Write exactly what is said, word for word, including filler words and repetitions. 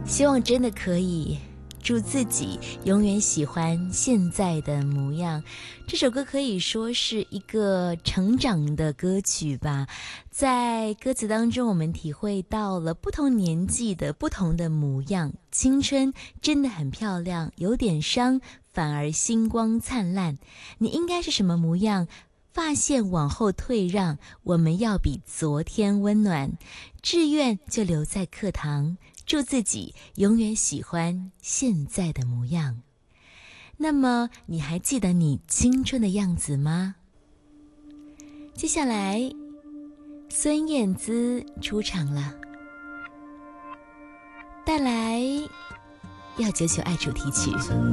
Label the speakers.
Speaker 1: 希望真的可以祝自己永远喜欢现在的模样。这首歌可以说是一个成长的歌曲吧，在歌词当中我们体会到了不同年纪的不同的模样。青春真的很漂亮，有点伤反而星光灿烂。你应该是什么模样？发线往后退让，我们要比昨天温暖。志愿就留在课堂，祝自己永远喜欢现在的模样。那么你还记得你青春的样子吗？接下来孙燕姿出场了，带来要九九爱主题曲。